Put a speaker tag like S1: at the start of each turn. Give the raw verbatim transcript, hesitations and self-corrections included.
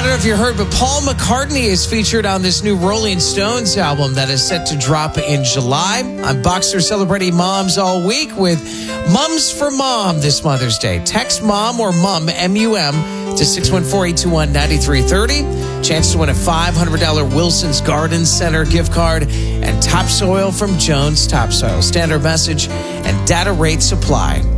S1: don't know if you heard, but Paul McCartney is featured on this new Rolling Stones album that is set to drop in July. I'm Boxer celebrating moms all week with Mums for Mom this Mother's Day. Text mom or mum, M U M, to six one four, eight two one, nine three three zero. Chance to win a five hundred dollars Wilson's Garden Center gift card and topsoil from Jones Topsoil. Standard message and data rate supply.